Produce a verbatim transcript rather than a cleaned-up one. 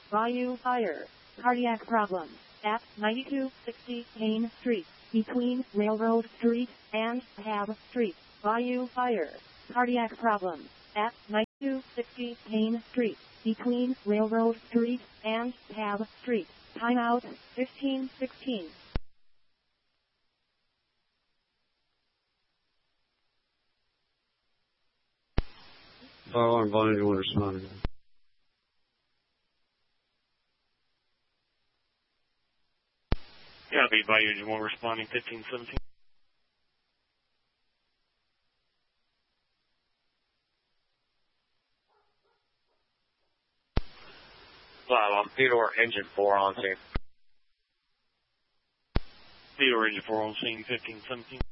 Bayou Fire. Cardiac problem. At ninety-two sixty Kane Street, between Railroad Street and Hab Street. Bayou Fire. Cardiac problem. At ninety-two sixty Kane Street, between Railroad Street and Hab Street. Timeout fifteen sixteen. Fire alarm, Bayou Engine one responding. Yeah, I'll be Bayou Engine one responding fifteen seventeen. Fire alarm, Theodore Engine four on scene. Theodore Engine four on scene fifteen seventeen.